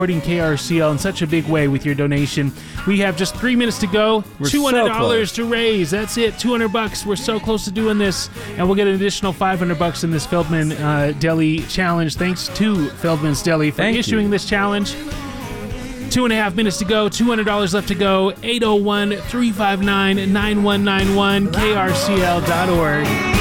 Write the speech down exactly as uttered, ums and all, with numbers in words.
supporting K R C L in such a big way with your donation. We have just three minutes to go. We're two hundred dollars so to raise. That's it. two hundred bucks. We're so close to doing this, and we'll get an additional five hundred bucks in this Feldman uh, Deli challenge. Thanks to Feldman's Deli for Thank issuing you. this challenge. Two and a half minutes to go. two hundred dollars left to go. eight oh one, three five nine, nine one nine one. K R C L dot org.